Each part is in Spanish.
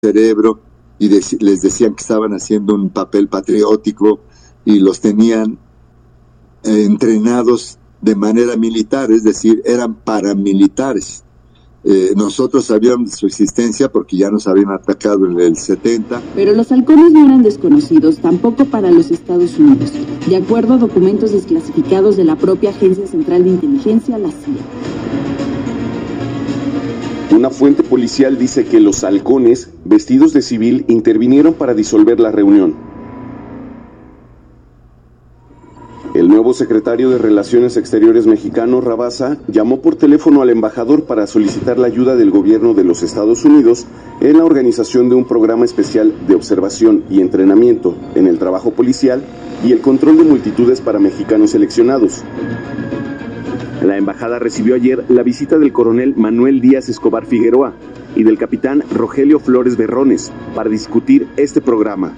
cerebro y les decían que estaban haciendo un papel patriótico y los tenían entrenados de manera militar, es decir, eran paramilitares. Nosotros sabíamos de su existencia porque ya nos habían atacado en el 70. Pero los halcones no eran desconocidos, tampoco para los Estados Unidos, de acuerdo a documentos desclasificados de la propia Agencia Central de Inteligencia, la CIA. Una fuente policial dice que los halcones, vestidos de civil, intervinieron para disolver la reunión. El nuevo secretario de Relaciones Exteriores mexicano, Rabasa, llamó por teléfono al embajador para solicitar la ayuda del gobierno de los Estados Unidos en la organización de un programa especial de observación y entrenamiento en el trabajo policial y el control de multitudes para mexicanos seleccionados. La embajada recibió ayer la visita del coronel Manuel Díaz Escobar Figueroa y del capitán Rogelio Flores Berrones para discutir este programa.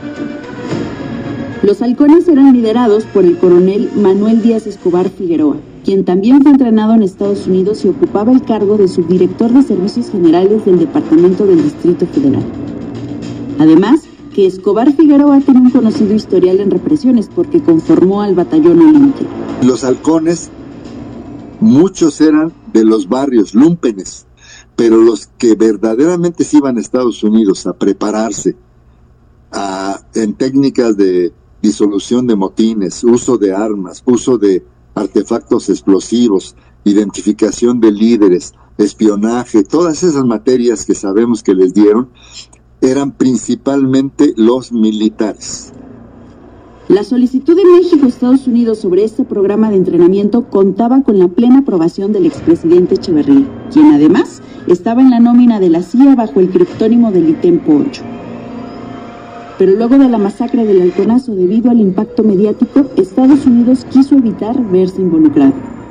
Los halcones eran liderados por el coronel Manuel Díaz Escobar Figueroa, quien también fue entrenado en Estados Unidos y ocupaba el cargo de subdirector de Servicios Generales del Departamento del Distrito Federal. Además, que Escobar Figueroa tiene un conocido historial en represiones porque conformó al Batallón Olimpia. Los halcones, muchos eran de los barrios lúmpenes, pero los que verdaderamente se iban a Estados Unidos a prepararse en técnicas de disolución de motines, uso de armas, uso de artefactos explosivos, identificación de líderes, espionaje, todas esas materias que sabemos que les dieron, eran principalmente los militares. La solicitud de México a Estados Unidos sobre este programa de entrenamiento contaba con la plena aprobación del expresidente Echeverría, quien además estaba en la nómina de la CIA bajo el criptónimo del Itempo 8. Pero luego de la masacre del Halconazo, debido al impacto mediático, Estados Unidos quiso evitar verse involucrado.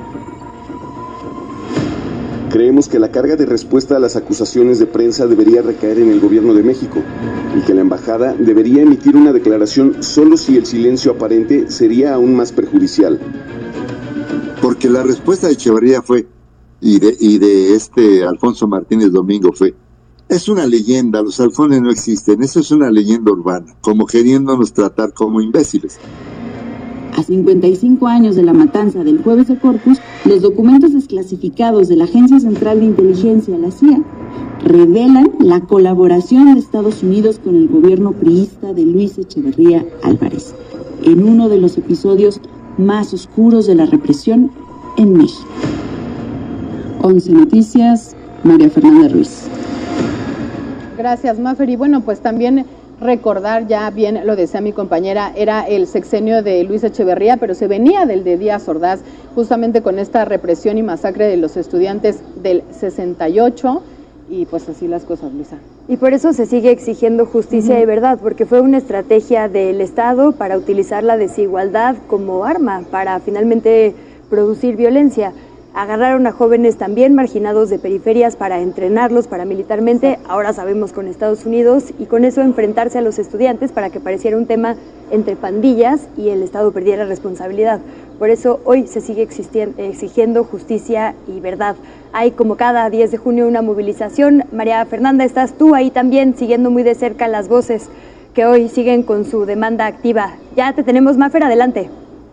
Creemos que la carga de respuesta a las acusaciones de prensa debería recaer en el gobierno de México y que la embajada debería emitir una declaración solo si el silencio aparente sería aún más perjudicial. Porque la respuesta de Echeverría fue, y de Alfonso Martínez Domingo fue: es una leyenda, los halcones no existen, eso es una leyenda urbana, como queriéndonos tratar como imbéciles. A 55 años de la matanza del Jueves de Corpus, los documentos desclasificados de la Agencia Central de Inteligencia, la CIA, revelan la colaboración de Estados Unidos con el gobierno priista de Luis Echeverría Álvarez, en uno de los episodios más oscuros de la represión en México. 11 Noticias, María Fernanda Ruiz. Gracias, Mafer. Y bueno, pues también recordar, ya bien lo decía mi compañera, era el sexenio de Luis Echeverría, pero se venía del de Díaz Ordaz, justamente con esta represión y masacre de los estudiantes del 68, y pues así las cosas, Luisa. Y por eso se sigue exigiendo justicia y verdad, porque fue una estrategia del Estado para utilizar la desigualdad como arma, para finalmente producir violencia. Agarraron a jóvenes también marginados de periferias para entrenarlos paramilitarmente, ahora sabemos con Estados Unidos, y con eso enfrentarse a los estudiantes para que pareciera un tema entre pandillas y el Estado perdiera responsabilidad. Por eso hoy se sigue exigiendo justicia y verdad. Hay como cada 10 de junio una movilización. María Fernanda, estás tú ahí también siguiendo muy de cerca las voces que hoy siguen con su demanda activa. Ya te tenemos, Mafer, adelante.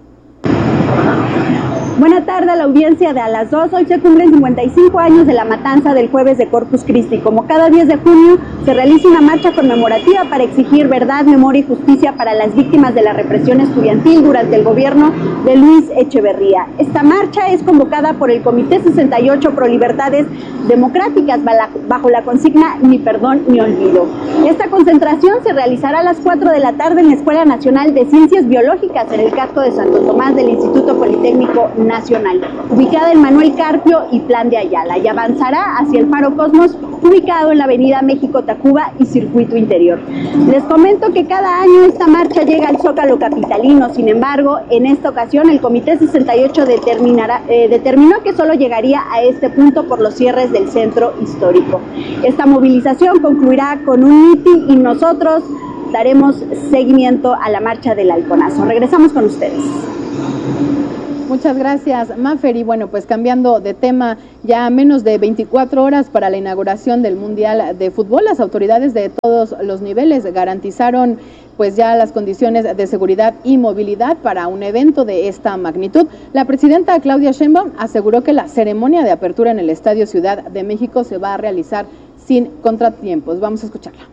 Buena tarde a la audiencia de A las 2. Hoy se cumplen 55 años de la matanza del Jueves de Corpus Christi. Como cada 10 de junio se realiza una marcha conmemorativa para exigir verdad, memoria y justicia para las víctimas de la represión estudiantil durante el gobierno de Luis Echeverría. Esta marcha es convocada por el Comité 68 Pro Libertades Democráticas bajo la consigna Ni perdón ni olvido. Esta concentración se realizará a las 4 de la tarde en la Escuela Nacional de Ciencias Biológicas en el casco de Santo Tomás del Instituto Politécnico Nacional, ubicada en Manuel Carpio y Plan de Ayala, y avanzará hacia el Faro Cosmos, ubicado en la avenida México-Tacuba y Circuito Interior. Les comento que cada año esta marcha llega al Zócalo capitalino. Sin embargo, en esta ocasión el Comité 68 determinó que solo llegaría a este punto por los cierres del centro histórico. Esta movilización concluirá con un mitin y nosotros daremos seguimiento a la marcha del Halconazo. Regresamos con ustedes. Muchas gracias, Mafer. Y bueno, pues cambiando de tema, ya a menos de 24 horas para la inauguración del Mundial de Fútbol, las autoridades de todos los niveles garantizaron pues ya las condiciones de seguridad y movilidad para un evento de esta magnitud. La presidenta Claudia Sheinbaum aseguró que la ceremonia de apertura en el Estadio Ciudad de México se va a realizar sin contratiempos. Vamos a escucharla.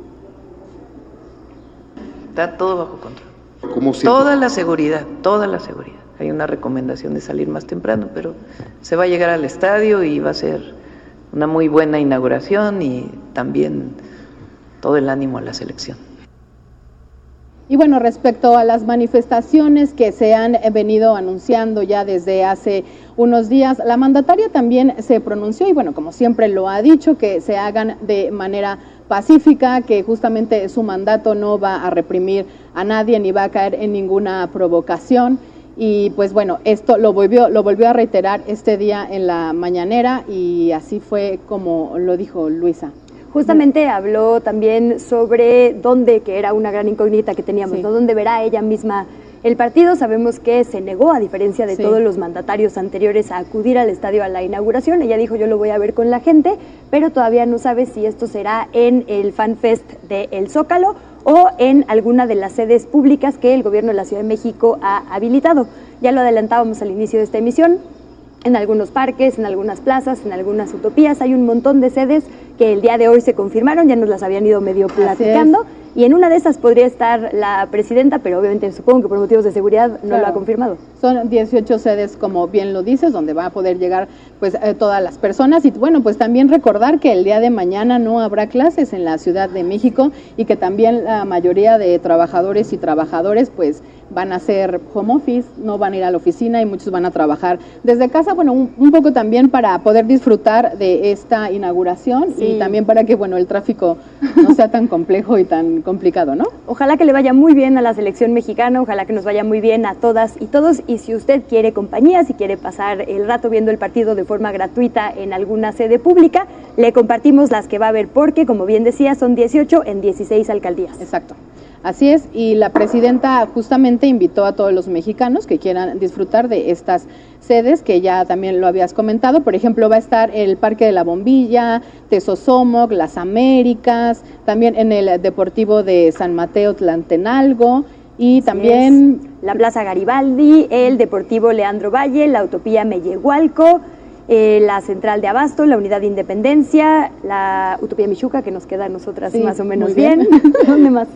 Está todo bajo control. Toda la seguridad. Hay una recomendación de salir más temprano, pero se va a llegar al estadio y va a ser una muy buena inauguración y también todo el ánimo a la selección. Y bueno, respecto a las manifestaciones que se han venido anunciando ya desde hace unos días, la mandataria también se pronunció y bueno, como siempre lo ha dicho, que se hagan de manera pacífica, que justamente su mandato no va a reprimir a nadie ni va a caer en ninguna provocación. Y pues bueno, esto lo volvió a reiterar este día en la mañanera y así fue como lo dijo Luisa. Justamente habló también sobre dónde, que era una gran incógnita que teníamos, ¿no? ¿Dónde verá ella misma el partido? Sabemos que se negó, a diferencia de todos los mandatarios anteriores, a acudir al estadio a la inauguración. Ella dijo, yo lo voy a ver con la gente, pero todavía no sabe si esto será en el Fan Fest de El Zócalo o en alguna de las sedes públicas que el gobierno de la Ciudad de México ha habilitado. Ya lo adelantábamos al inicio de esta emisión. En algunos parques, en algunas plazas, en algunas utopías, hay un montón de sedes que el día de hoy se confirmaron, ya nos las habían ido medio platicando, y en una de esas podría estar la presidenta, pero obviamente supongo que por motivos de seguridad no lo ha confirmado. Son 18 sedes, como bien lo dices, donde va a poder llegar pues todas las personas, y bueno, pues también recordar que el día de mañana no habrá clases en la Ciudad de México y que también la mayoría de trabajadores y trabajadoras pues van a hacer home office, no van a ir a la oficina y muchos van a trabajar desde casa, bueno, un poco también para poder disfrutar de esta inauguración y también para que, bueno, el tráfico no sea tan complejo y tan complicado, ¿no? Ojalá que le vaya muy bien a la selección mexicana, ojalá que nos vaya muy bien a todas y todos, y si usted quiere compañía, si quiere pasar el rato viendo el partido de forma gratuita en alguna sede pública, le compartimos las que va a haber, porque, como bien decía, son 18 en 16 alcaldías. Exacto. Así es, y la presidenta justamente invitó a todos los mexicanos que quieran disfrutar de estas sedes, que ya también lo habías comentado. Por ejemplo, va a estar el Parque de la Bombilla, Tezosomoc, Las Américas, también en el Deportivo de San Mateo Tlantenalgo, y también la Plaza Garibaldi, el Deportivo Leandro Valle, la Utopía Mellehualco, la Central de Abasto, la Unidad de Independencia, la Utopía Michuca, que nos queda a nosotras más o menos bien. ¿Dónde más?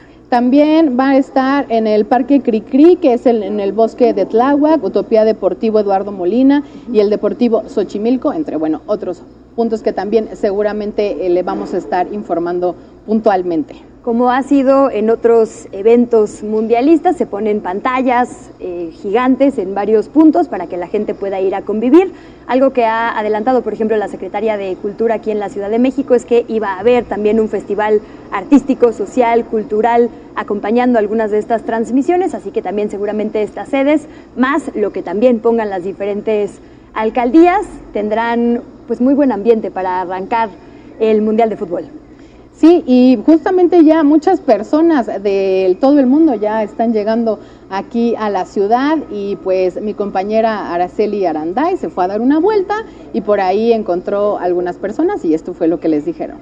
También va a estar en el Parque Cricri, que es en el Bosque de Tláhuac, Utopía Deportivo Eduardo Molina y el Deportivo Xochimilco, entre, bueno, otros puntos que también seguramente le vamos a estar informando puntualmente. Como ha sido en otros eventos mundialistas, se ponen pantallas gigantes en varios puntos para que la gente pueda ir a convivir. Algo que ha adelantado, por ejemplo, la Secretaría de Cultura aquí en la Ciudad de México es que iba a haber también un festival artístico, social, cultural, acompañando algunas de estas transmisiones, así que también seguramente estas sedes, más lo que también pongan las diferentes alcaldías, tendrán pues muy buen ambiente para arrancar el Mundial de Fútbol. Sí, y justamente ya muchas personas de todo el mundo ya están llegando aquí a la ciudad, y pues mi compañera Araceli Aranday se fue a dar una vuelta y por ahí encontró algunas personas y esto fue lo que les dijeron.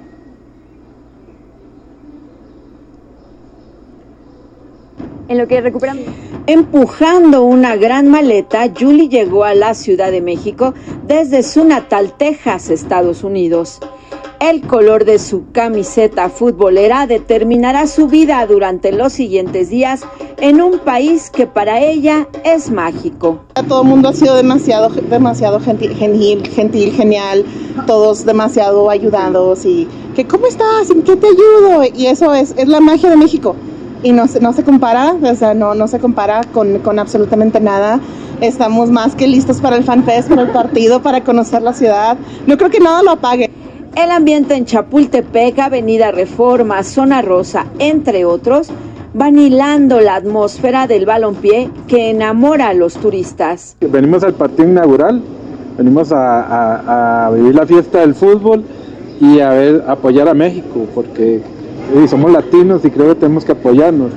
En lo que recuperamos. Empujando una gran maleta, Yuli llegó a la Ciudad de México desde su natal Texas, Estados Unidos. El color de su camiseta futbolera determinará su vida durante los siguientes días en un país que para ella es mágico. Todo el mundo ha sido demasiado gentil, genial, todos demasiado ayudados y que ¿cómo estás? ¿En qué te ayudo? Y eso es la magia de México. Y no se compara, o sea, no se compara con absolutamente nada. Estamos más que listos para el Fan Fest, para el partido, para conocer la ciudad. No creo que nada lo apague. El ambiente en Chapultepec, Avenida Reforma, Zona Rosa, entre otros, van hilando la atmósfera del balompié que enamora a los turistas. Venimos al partido inaugural, venimos a vivir la fiesta del fútbol y a apoyar a México, porque y somos latinos y creo que tenemos que apoyarnos.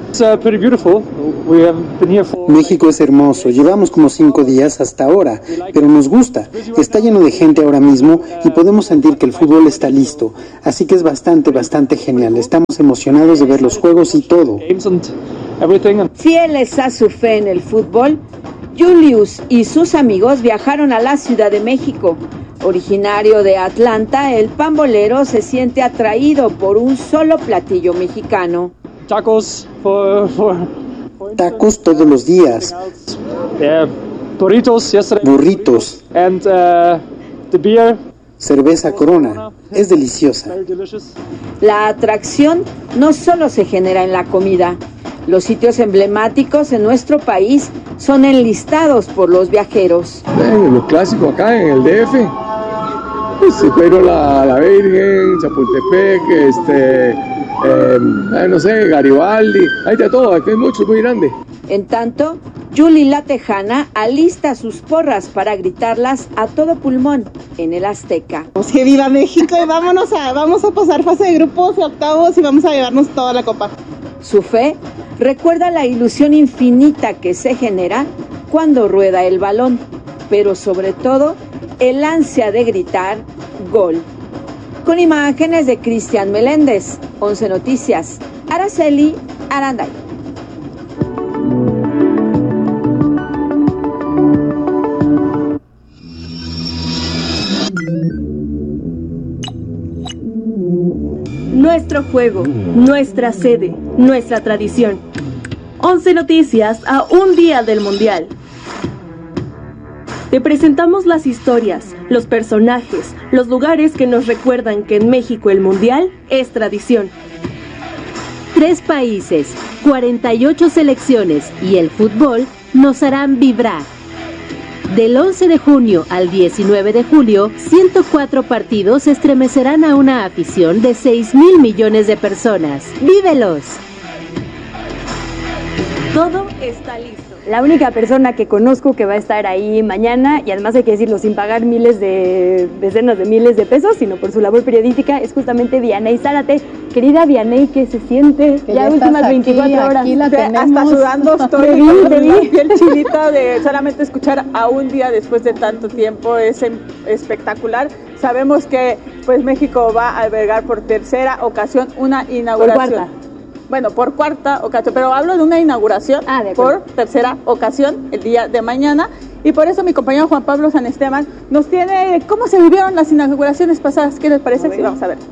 México es hermoso, llevamos como 5 días hasta ahora, pero nos gusta. Está lleno de gente ahora mismo y podemos sentir que el fútbol está listo, así que es bastante genial. Estamos emocionados de ver los juegos y todo. Fieles a su fe en el fútbol, Julius y sus amigos viajaron a la Ciudad de México. Originario de Atlanta, el pambolero se siente atraído por un solo platillo mexicano. Tacos todos los días. Burritos. Cerveza Corona. Es deliciosa. La atracción no solo se genera en la comida. Los sitios emblemáticos en nuestro país son enlistados por los viajeros. Lo clásico acá en el DF. Pero la Virgen, Chapultepec, no sé, Garibaldi, hay de todo, aquí hay mucho, muy grande. En tanto, Julie la Tejana alista sus porras para gritarlas a todo pulmón en el Azteca. ¡Que viva México! Y vamos a pasar fase de grupos y octavos y vamos a llevarnos toda la copa. Su fe recuerda la ilusión infinita que se genera cuando rueda el balón, pero sobre todo el ansia de gritar gol. Con imágenes de Cristian Meléndez, 11 Noticias, Araceli Aranday. Nuestro juego, nuestra sede, nuestra tradición. 11 Noticias a un día del Mundial. Te presentamos las historias, los personajes, los lugares que nos recuerdan que en México el Mundial es tradición. 3 países, 48 selecciones y el fútbol nos harán vibrar. Del 11 de junio al 19 de julio, 104 partidos estremecerán a una afición de 6,000 millones de personas. ¡Vívelos! Todo está listo. La única persona que conozco que va a estar ahí mañana, y además hay que decirlo sin pagar decenas de miles de pesos, sino por su labor periodística, es justamente Vianey Zárate. Querida Vianey, ¿qué se siente? Ya últimas 24 horas. Aquí la tenemos. Hasta sudando estoy. Te vi. El chilito de solamente escuchar a un día después de tanto tiempo es espectacular. Sabemos que pues México va a albergar por tercera ocasión una inauguración. Por cuarta ocasión, pero hablo de una inauguración por tercera ocasión el día de mañana, y por eso mi compañero Juan Pablo San Esteban nos tiene cómo se vivieron las inauguraciones pasadas. ¿Qué les parece? Sí, vamos a ver.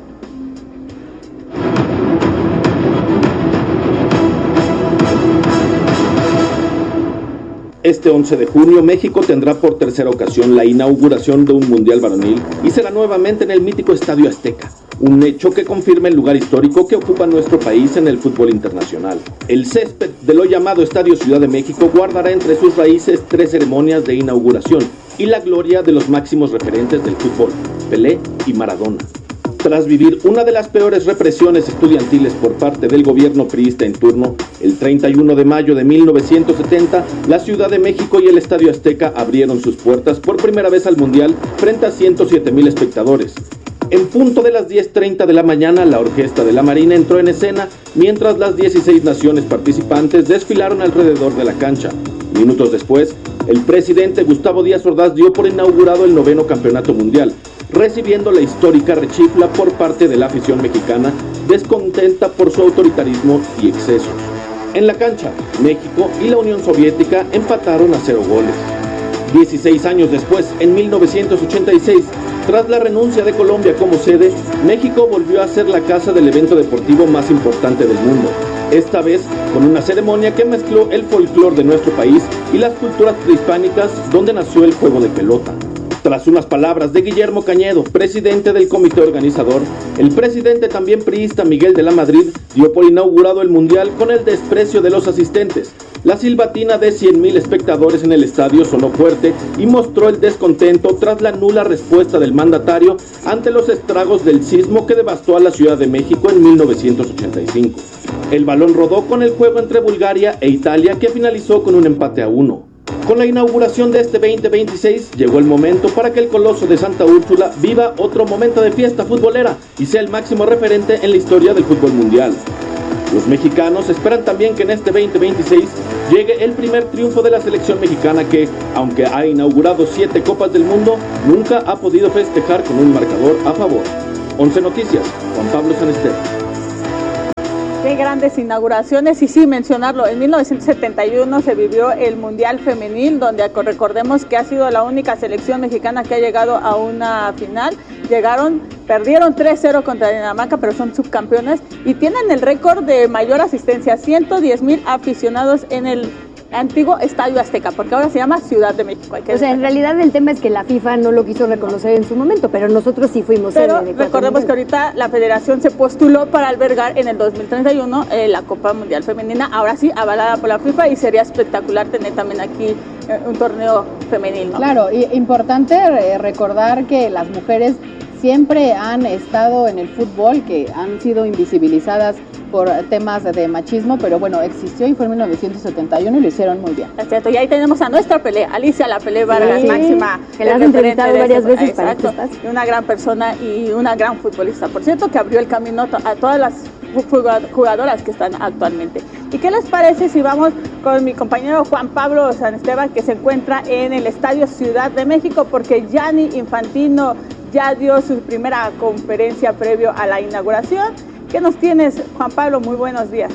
Este 11 de junio, México tendrá por tercera ocasión la inauguración de un Mundial varonil y será nuevamente en el mítico Estadio Azteca, un hecho que confirma el lugar histórico que ocupa nuestro país en el fútbol internacional. El césped de lo llamado Estadio Ciudad de México guardará entre sus raíces 3 ceremonias de inauguración y la gloria de los máximos referentes del fútbol, Pelé y Maradona. Tras vivir una de las peores represiones estudiantiles por parte del gobierno priista en turno, el 31 de mayo de 1970, la Ciudad de México y el Estadio Azteca abrieron sus puertas por primera vez al Mundial frente a 107,000 espectadores. En punto de las 10:30 de la mañana, la Orquesta de la Marina entró en escena, mientras las 16 naciones participantes desfilaron alrededor de la cancha. Minutos después, el presidente Gustavo Díaz Ordaz dio por inaugurado el 9º Campeonato Mundial, recibiendo la histórica rechifla por parte de la afición mexicana, descontenta por su autoritarismo y excesos. En la cancha, México y la Unión Soviética empataron a 0 goles. 16 años después, en 1986, tras la renuncia de Colombia como sede, México volvió a ser la casa del evento deportivo más importante del mundo. Esta vez con una ceremonia que mezcló el folclore de nuestro país y las culturas prehispánicas, donde nació el juego de pelota. Tras unas palabras de Guillermo Cañedo, presidente del comité organizador, el presidente también priista Miguel de la Madrid dio por inaugurado el Mundial con el desprecio de los asistentes. La silbatina de 100,000 espectadores en el estadio sonó fuerte y mostró el descontento tras la nula respuesta del mandatario ante los estragos del sismo que devastó a la Ciudad de México en 1985. El balón rodó con el juego entre Bulgaria e Italia, que finalizó con un empate a 1. Con la inauguración de este 2026 llegó el momento para que el Coloso de Santa Úrsula viva otro momento de fiesta futbolera y sea el máximo referente en la historia del fútbol mundial. Los mexicanos esperan también que en este 2026 llegue el primer triunfo de la selección mexicana que, aunque ha inaugurado 7 Copas del Mundo, nunca ha podido festejar con un marcador a favor. 11 Noticias, Juan Pablo San Esteban. Qué grandes inauguraciones, y sí mencionarlo, en 1971 se vivió el Mundial Femenil, donde recordemos que ha sido la única selección mexicana que ha llegado a una final. Perdieron 3-0 contra Dinamarca, pero son subcampeones y tienen el récord de mayor asistencia, 110,000 aficionados en el antiguo Estadio Azteca, porque ahora se llama Ciudad de México. En realidad el tema es que la FIFA no lo quiso reconocer en su momento, pero nosotros sí fuimos. Pero recordemos que ahorita la federación se postuló para albergar en el 2031 la Copa Mundial Femenina, ahora sí, avalada por la FIFA, y sería espectacular tener también aquí un torneo femenil, ¿no? Claro, y importante recordar que las mujeres siempre han estado en el fútbol, que han sido invisibilizadas por temas de machismo, pero bueno, existió y fue en 1971 y lo hicieron muy bien. Es cierto, y ahí tenemos a nuestra Pelé, Alicia la Pelé Vargas, máxima. Que la has entrevistado varias veces para que estás. Una gran persona y una gran futbolista, por cierto, que abrió el camino a todas las jugadoras que están actualmente. ¿Y qué les parece si vamos con mi compañero Juan Pablo San Esteban, que se encuentra en el Estadio Ciudad de México, porque Gianni Infantino ya dio su primera conferencia previo a la inauguración? ¿Qué nos tienes, Juan Pablo? Muy buenos días.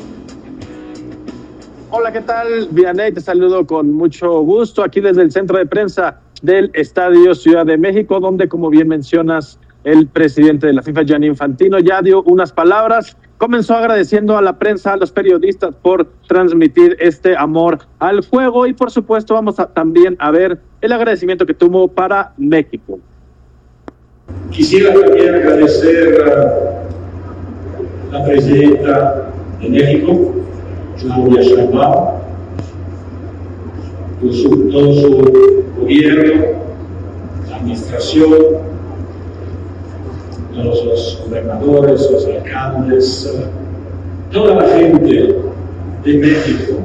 Hola, ¿qué tal? Vianey, te saludo con mucho gusto aquí desde el centro de prensa del Estadio Ciudad de México, donde, como bien mencionas, el presidente de la FIFA, Gianni Infantino, ya dio unas palabras. Comenzó agradeciendo a la prensa, a los periodistas por transmitir este amor al juego, y por supuesto vamos también a ver el agradecimiento que tuvo para México. Quisiera también agradecer a la presidenta de México, Claudia Sheinbaum, todo su gobierno, la administración, los gobernadores, los alcaldes, toda la gente de México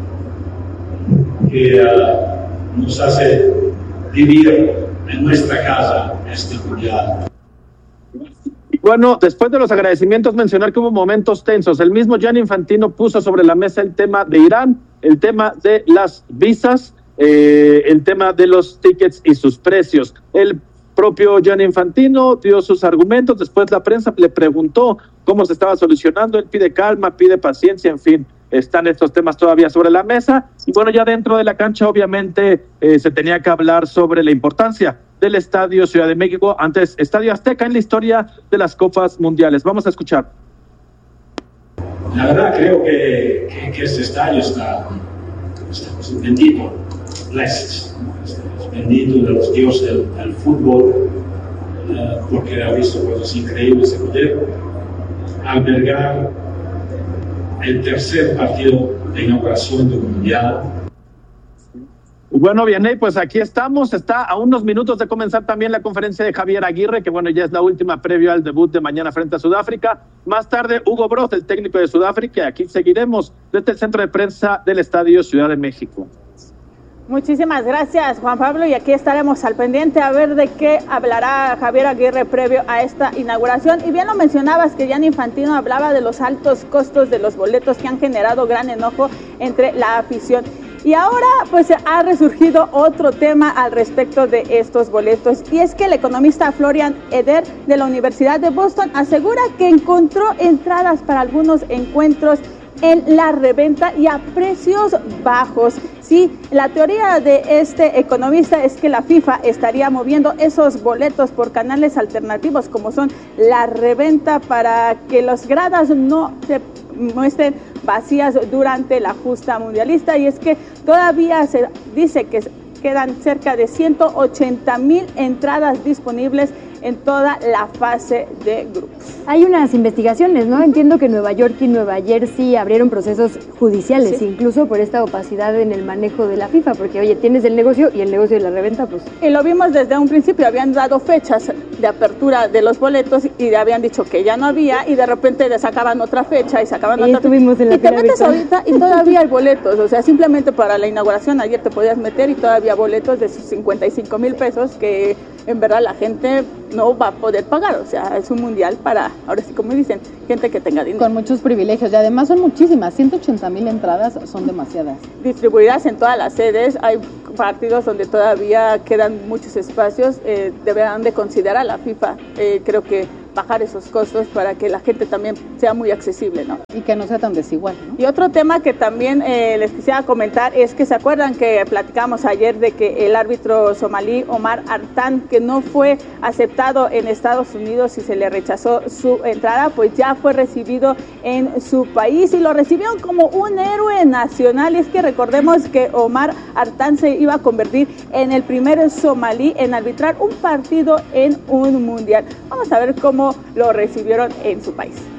que nos hace vivir en nuestra casa este mundial. Bueno, después de los agradecimientos, mencionar que hubo momentos tensos. El mismo Gianni Infantino puso sobre la mesa el tema de Irán, el tema de las visas, el tema de los tickets y sus precios. El propio Gianni Infantino dio sus argumentos, después la prensa le preguntó cómo se estaba solucionando, él pide calma, pide paciencia, en fin, están estos temas todavía sobre la mesa. Y bueno, ya dentro de la cancha obviamente se tenía que hablar sobre la importancia del Estadio Ciudad de México, antes Estadio Azteca, en la historia de las Copas Mundiales. Vamos a escuchar. La verdad creo que este estadio está bendito, blessed, bendito de los dioses del fútbol, porque ha visto cosas increíbles de poder albergar el tercer partido de inauguración del Mundial. Bueno, Vianey, pues aquí estamos, está a unos minutos de comenzar también la conferencia de Javier Aguirre, que bueno, ya es la última previo al debut de mañana frente a Sudáfrica. Más tarde, Hugo Broz, el técnico de Sudáfrica, y aquí seguiremos desde el centro de prensa del Estadio Ciudad de México. Muchísimas gracias, Juan Pablo, y aquí estaremos al pendiente a ver de qué hablará Javier Aguirre previo a esta inauguración. Y bien lo mencionabas, que Gianni Infantino hablaba de los altos costos de los boletos que han generado gran enojo entre la afición. Y ahora pues ha resurgido otro tema al respecto de estos boletos, y es que el economista Florian Eder de la Universidad de Boston asegura que encontró entradas para algunos encuentros en la reventa y a precios bajos. Sí, la teoría de este economista es que la FIFA estaría moviendo esos boletos por canales alternativos como son la reventa, para que las gradas no se muestren vacías durante la justa mundialista. Y es que todavía se dice que quedan cerca de 180,000 entradas disponibles en toda la fase de grupos. Hay unas investigaciones, ¿no? Entiendo que Nueva York y Nueva Jersey abrieron procesos judiciales, incluso por esta opacidad en el manejo de la FIFA, porque oye, tienes el negocio y el negocio de la reventa, pues... Y lo vimos desde un principio, habían dado fechas de apertura de los boletos y habían dicho que ya no había y de repente le sacaban otra fecha y sacaban otra fecha. Y te metes ahorita y todavía hay boletos, o sea, simplemente para la inauguración ayer te podías meter y todavía boletos de sus 55,000 pesos que en verdad la gente no va a poder pagar, o sea, es un mundial para, ahora sí como dicen, gente que tenga dinero. Con muchos privilegios y además son muchísimas, 180,000 entradas son demasiadas. Distribuidas en todas las sedes, hay partidos donde todavía quedan muchos espacios, deberán de considerar a la FIFA, creo que bajar esos costos para que la gente también sea muy accesible, ¿no? Y que no sea tan desigual, ¿no? Y otro tema que también les quisiera comentar es que se acuerdan que platicamos ayer de que el árbitro somalí Omar Artan, que no fue aceptado en Estados Unidos y se le rechazó su entrada, pues ya fue recibido en su país y lo recibieron como un héroe nacional. Y es que recordemos que Omar Artan se iba a convertir en el primer somalí en arbitrar un partido en un mundial. Vamos a ver cómo lo recibieron en su país.